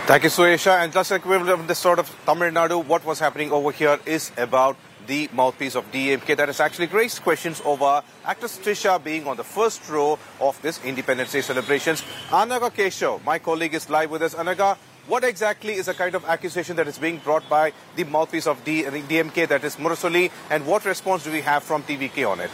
Thank you, Suesha. And just equivalent of this sort of Tamil Nadu, what was happening over here is about the mouthpiece of DMK that has actually raised questions over actress Trisha being on the first row of this Independence Day celebrations. Anaga Keshav, my colleague, is live with us. Anaga, what exactly is the kind of accusation that is being brought by the mouthpiece of DMK, that is Murasoli, and what response do we have from TVK on it?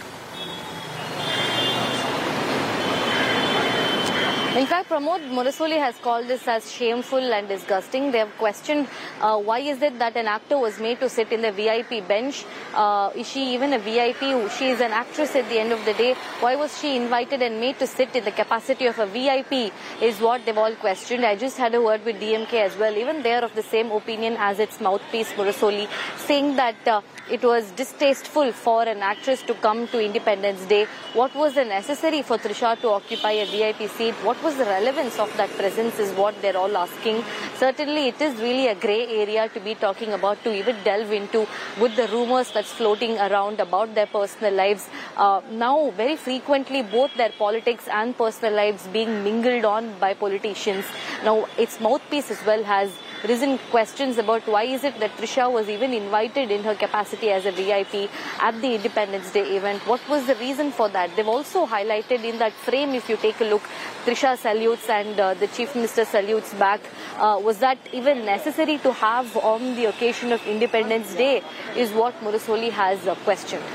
In fact, Pramod, Murasoli has called this as shameful and disgusting. They have questioned why is it that an actor was made to sit in the VIP bench. Is she even a VIP? She is an actress at the end of the day. Why was she invited and made to sit in the capacity of a VIP is what they've all questioned. I just had a word with DMK as well. Even they are of the same opinion as its mouthpiece, Murasoli, saying that it was distasteful for an actress to come to Independence Day. What was the necessary for Trisha to occupy a VIP seat? What was the relevance of that presence is what they're all asking. Certainly, it is really a grey area to be talking about, to even delve into with the rumors that's floating around about their personal lives. Now, very frequently, both their politics and personal lives being mingled on by politicians. Now, its mouthpiece as well has risen questions about why is it that Trisha was even invited in her capacity as a VIP at the Independence Day event. What was the reason for that? They've also highlighted in that frame, if you take a look, Trisha salutes and the Chief Minister salutes back. Was that even necessary to have on the occasion of Independence Day is what Murasoli has questioned.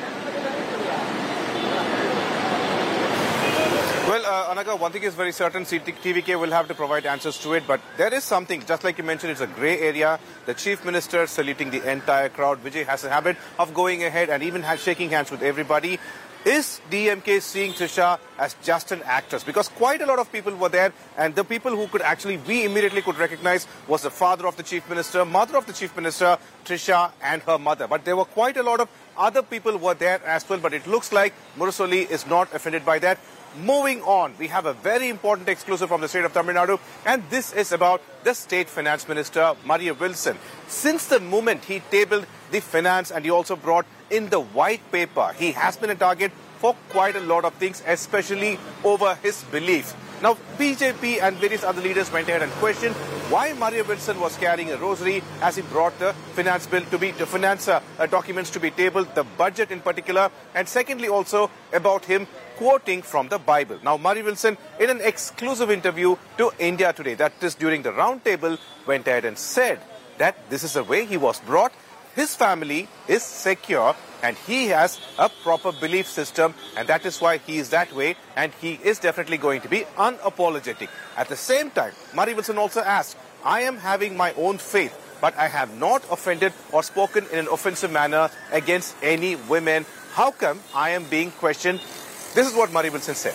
Well, Anaga, one thing is very certain, TVK will have to provide answers to it, but there is something, just like you mentioned, it's a grey area. The Chief Minister saluting the entire crowd. Vijay has a habit of going ahead and even shaking hands with everybody. Is DMK seeing Trisha as just an actress? Because quite a lot of people were there, and the people who we immediately could recognize was the father of the Chief Minister, mother of the Chief Minister, Trisha, and her mother. But there were quite a lot of other people were there as well, but it looks like Murasoli is not offended by that. Moving on, we have a very important exclusive from the state of Tamil Nadu, and this is about the State Finance Minister, Maria Wilson. Since the moment he tabled the finance and he also brought in the white paper, he has been a target for quite a lot of things, especially over his belief. Now, BJP and various other leaders went ahead and questioned why Maria Wilson was carrying a rosary as he brought the finance bill to be, the finance documents to be tabled, the budget in particular, and secondly also about him quoting from the Bible. Now, Maria Wilson, in an exclusive interview to India Today, that is during the round table, went ahead and said that this is the way he was brought. His family is secure and he has a proper belief system, and that is why he is that way, and he is definitely going to be unapologetic. At the same time, Maria Wilson also asked, I am having my own faith, but I have not offended or spoken in an offensive manner against any women. How come I am being questioned? This is what Maria Wilson said.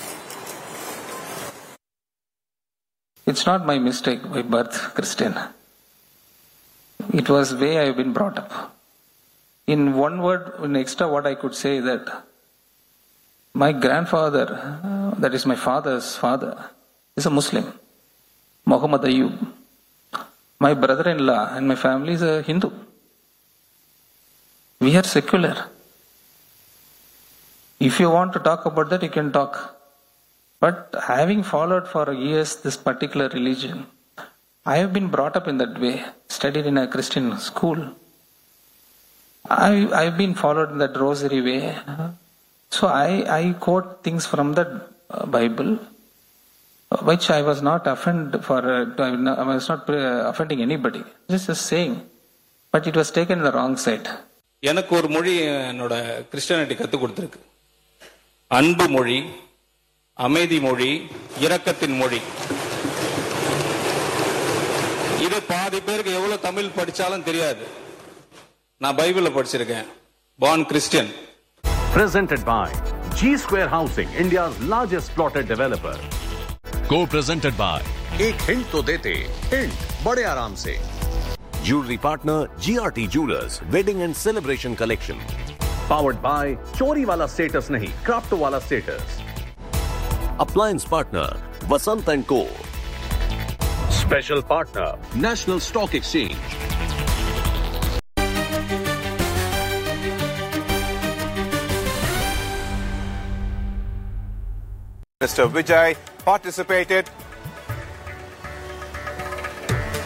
It's not my mistake by birth, Christian. It was the way I have been brought up. In one word, in extra what I could say that my grandfather, that is my father's father, is a Muslim, Muhammad Ayub. My brother-in-law and my family is a Hindu. We are secular. If you want to talk about that, you can talk. But having followed for years this particular religion, I have been brought up in that way, studied in a Christian school. I've been followed in that rosary way. So I quote things from the Bible, which I was not offending anybody. Just saying. But it was taken in the wrong side. எனக்கு ஒரு மொழி என்னோட Christianity கற்றுக் கொடுத்துருக்கு. அன்பு மொழி, அமைதி மொழி, இரக்கத்தின் மொழி. இது பாதி பேருக்கு எவ்வளவு தமிழ் படிச்சாலும் தெரியாது. நான் பைபிள்ல படிச்சிருக்கேன். Born Christian. Presented by G Square Housing, India's largest plotted developer. Co-presented by एक हिंट तो देते, हिंट बड़े आराम से. Jewelry partner GRT Jewelers, Wedding and Celebration Collection. Powered by Chori wala status nahi, Crafto wala status. Appliance partner Vasant & Co. Special partner National Stock Exchange. Mr. Vijay participated.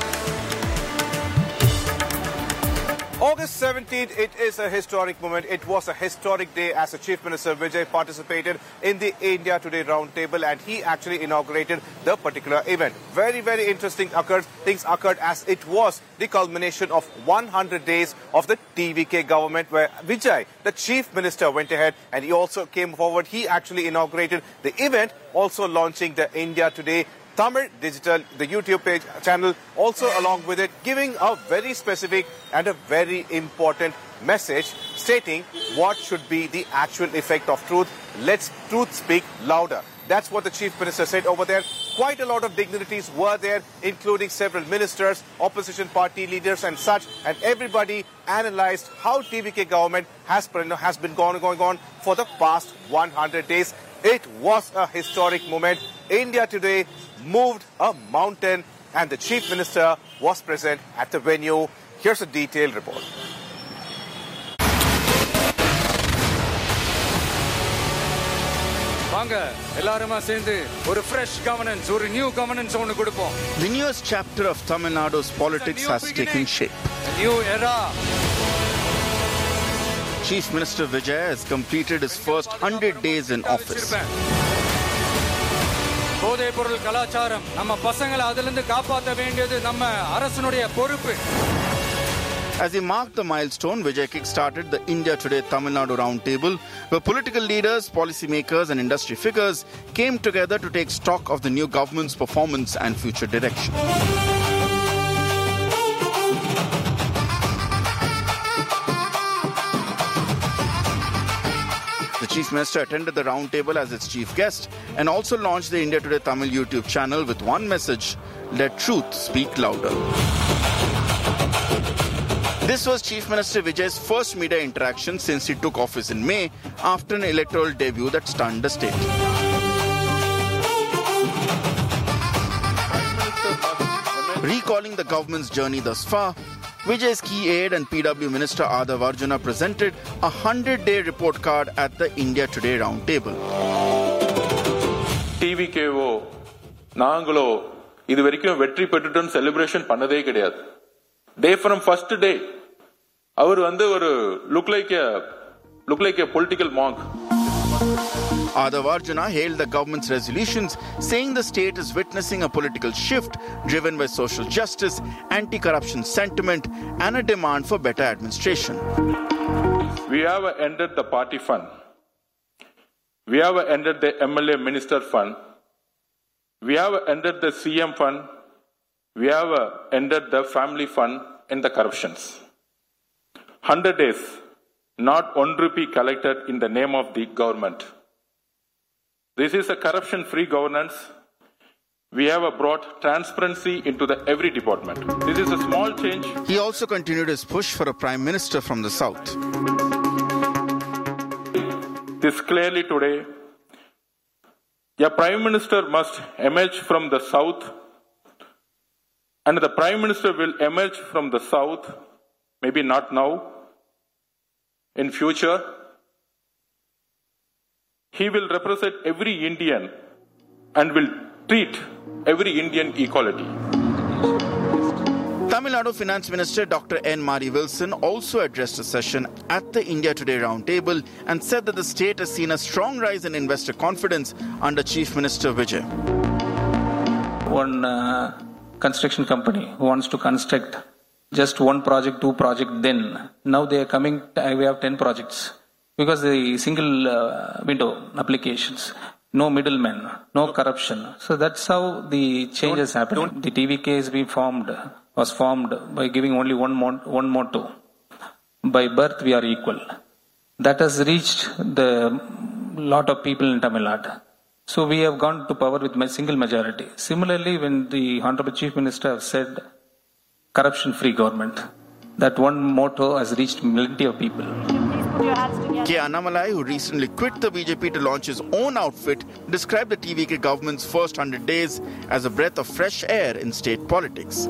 August 17th, it is a historic moment. It was a historic day as the Chief Minister Vijay participated in the India Today roundtable, and he actually inaugurated the particular event. Very, very interesting things occurred as it was the culmination of 100 days of the TVK government, where Vijay, the Chief Minister, went ahead and he also came forward. He actually inaugurated the event, also launching the India Today Tamil Digital, the YouTube page channel, also along with it, giving a very specific and a very important message stating what should be the actual effect of truth. Let's truth speak louder. That's what the Chief Minister said over there. Quite a lot of dignitaries were there, including several ministers, opposition party leaders and such, and everybody analyzed how TVK government has been going on for the past 100 days. It was a historic moment. India Today moved a mountain, and the Chief Minister was present at the venue. Here's a detailed report. fresh governance, new governance. The newest chapter of Tamil Nadu's politics has taken shape. A new era. Chief Minister Vijay has completed his first 100 days in office. As he marked the milestone, Vijay kick-started the India Today Tamil Nadu Roundtable, where political leaders, policymakers and industry figures came together to take stock of the new government's performance and future direction. The Chief Minister attended the roundtable as its chief guest and also launched the India Today Tamil YouTube channel with one message: let truth speak louder. This was Chief Minister Vijay's first media interaction since he took office in May after an electoral debut that stunned the state. Recalling the government's journey thus far, Vijay's key aide and PW Minister Adav Arjuna presented a 100-day report card at the India Today Roundtable. TVKO, நாங்களோ இது வரைக்கும் வெற்றி பெற்றுட்டோம் celebration பண்ணதே கிடையாது. Day from first day, our look like a political monk. Adav Arjuna hailed the government's resolutions, saying the state is witnessing a political shift driven by social justice, anti-corruption sentiment, and a demand for better administration. We have ended the party fund. We have ended the MLA minister fund. We have ended the CM fund. We have ended the family fund and the corruptions. 100 days, not 1 rupee collected in the name of the government. This is a corruption-free governance. We have brought transparency into every department. This is a small change. He also continued his push for a prime minister from the south. This clearly today, a prime minister must emerge from the south, and the prime minister will emerge from the south, maybe not now, in future. He will represent every Indian and will treat every Indian equality. Tamil Nadu Finance Minister Dr. N. Mari Wilson also addressed a session at the India Today Roundtable and said that the state has seen a strong rise in investor confidence under Chief Minister Vijay. One construction company who wants to construct just one project, two projects, then now they are coming, we have 10 projects. Because the single window applications, no middlemen, no corruption. So that's how the change has happened. The TVK was formed by giving only one motto. By birth we are equal. That has reached the lot of people in Tamil Nadu. So we have gone to power with a single majority. Similarly, when the Honorable Chief Minister has said corruption-free government, that one motto has reached plenty of people. K. Annamalai, who recently quit the BJP to launch his own outfit, described the TVK government's first 100 days as a breath of fresh air in state politics.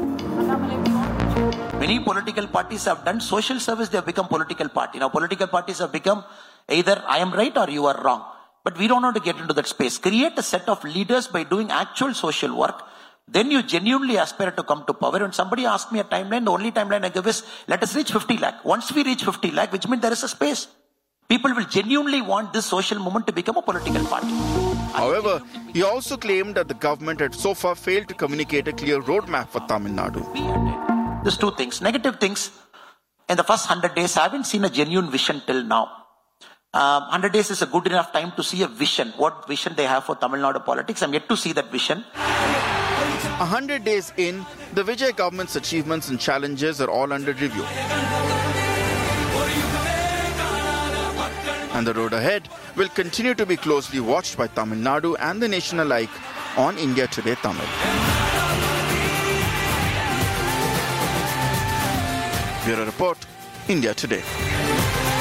Many political parties have done social service, they have become political party. Now political parties have become either I am right or you are wrong. But we don't want to get into that space. Create a set of leaders by doing actual social work. then you genuinely aspire to come to power. When somebody asked me a timeline, the only timeline I give is, let us reach 50 lakh. Once we reach 50 lakh, which means there is a space. People will genuinely want this social movement to become a political party. However, he also claimed that the government had so far failed to communicate a clear roadmap for Tamil Nadu. There's two things. Negative things. In the first 100 days, I haven't seen a genuine vision till now. 100 days is a good enough time to see a vision. What vision they have for Tamil Nadu politics. I'm yet to see that vision. 100 days in, the Vijay government's achievements and challenges are all under review. And the road ahead will continue to be closely watched by Tamil Nadu and the nation alike on India Today Tamil. Bureau Report, India Today.